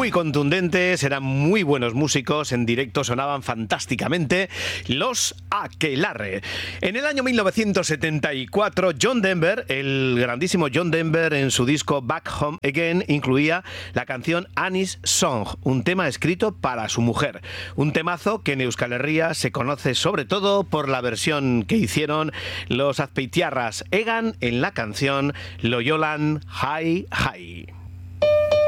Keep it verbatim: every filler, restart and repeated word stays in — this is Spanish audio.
muy contundentes, eran muy buenos músicos, en directo sonaban fantásticamente, los Aquelarre. En el año mil novecientos setenta y cuatro, John Denver, el grandísimo John Denver, en su disco Back Home Again, incluía la canción Annie's Song, un tema escrito para su mujer. Un temazo que en Euskal Herria se conoce sobre todo por la versión que hicieron los azpeitiarras Egan en la canción Loyolan High High.